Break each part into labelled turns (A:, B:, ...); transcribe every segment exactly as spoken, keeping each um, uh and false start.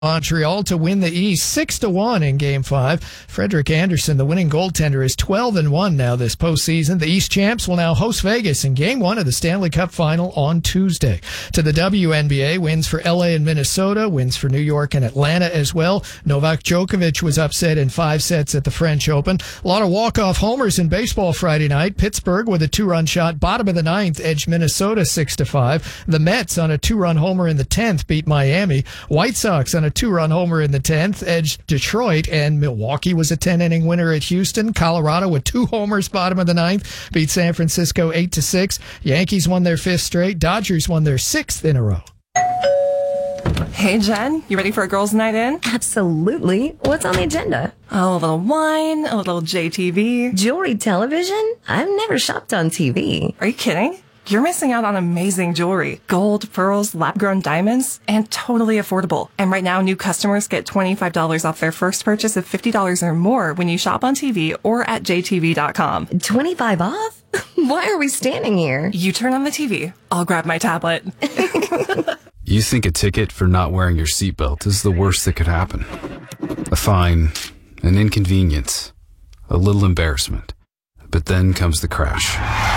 A: Montreal to win the East six to one in Game five. Frederik Andersen, the winning goaltender, is twelve and one now this postseason. The East champs will now host Vegas in Game one of the Stanley Cup Final on Tuesday. To the W N B A, wins for L A and Minnesota, wins for New York and Atlanta as well. Novak Djokovic was upset in five sets at the French Open. A lot of walk-off homers in baseball Friday night. Pittsburgh with a two-run shot, bottom of the ninth, edged Minnesota six to five. The Mets on a two-run homer in the tenth beat Miami. White Sox on a two-run homer in the tenth edged Detroit, and Milwaukee was a ten-inning winner at Houston. Colorado with two homers bottom of the ninth beat San Francisco eight to six. Yankees won their fifth straight. Dodgers won their sixth in a row.
B: Hey, Jen, you ready for a girls' night in?
C: Absolutely. What's on the agenda?
B: Oh, a little wine, a little J T V.
C: Jewelry television? I've never shopped on T V.
B: Are you kidding? You're missing out on amazing jewelry. Gold, pearls, lab-grown diamonds, and totally affordable. And right now, new customers get twenty-five dollars off their first purchase of fifty dollars or more when you shop on T V or at J T V dot com.
C: twenty-five off? Why are we standing here?
B: You turn on the T V. I'll grab my tablet.
D: You think a ticket for not wearing your seatbelt is the worst that could happen. A fine, an inconvenience, a little embarrassment. But then comes the crash.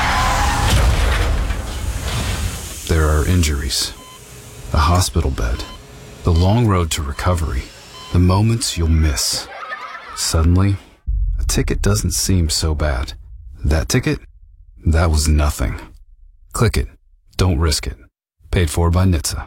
D: There are injuries, a hospital bed, the long road to recovery, the moments you'll miss. Suddenly, a ticket doesn't seem so bad. That ticket? That was nothing. Click it. Don't risk it. Paid for by N H T S A.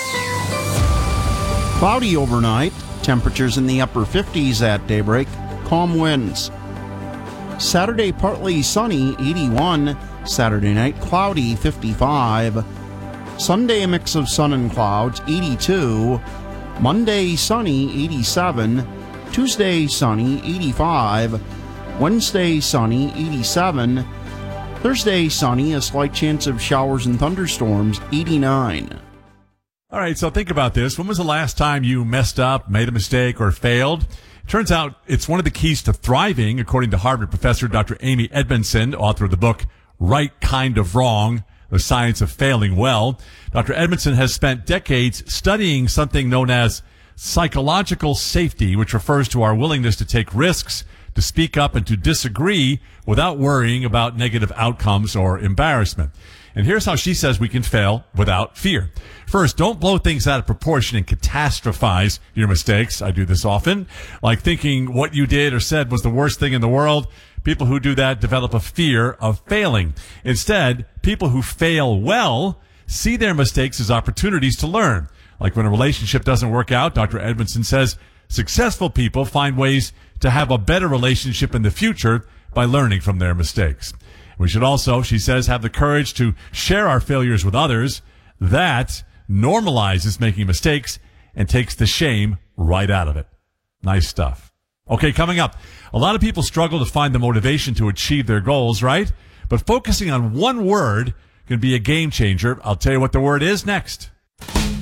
E: Cloudy overnight, temperatures in the upper fifties at daybreak, calm winds. Saturday partly sunny, eighty-one. Saturday night cloudy, fifty-five. Sunday a mix of sun and clouds, eighty-two. Monday sunny, eighty-seven. Tuesday sunny, eighty-five. Wednesday sunny, eighty-seven. Thursday sunny, a slight chance of showers and thunderstorms, eighty-nine.
F: All right, so think about this. When was the last time you messed up, made a mistake, or failed? Turns out it's one of the keys to thriving, according to Harvard professor Doctor Amy Edmondson, author of the book Right Kind of Wrong, The Science of Failing Well. Doctor Edmondson has spent decades studying something known as psychological safety, which refers to our willingness to take risks, to speak up, and to disagree without worrying about negative outcomes or embarrassment. And here's how she says we can fail without fear. First, don't blow things out of proportion and catastrophize your mistakes. I do this often, like thinking what you did or said was the worst thing in the world. People who do that develop a fear of failing. Instead, people who fail well see their mistakes as opportunities to learn. Like when a relationship doesn't work out, Doctor Edmondson says successful people find ways to have a better relationship in the future by learning from their mistakes. We should also, she says, have the courage to share our failures with others. That normalizes making mistakes and takes the shame right out of it. Nice stuff. Okay, coming up, a lot of people struggle to find the motivation to achieve their goals, right? But focusing on one word can be a game changer. I'll tell you what the word is next.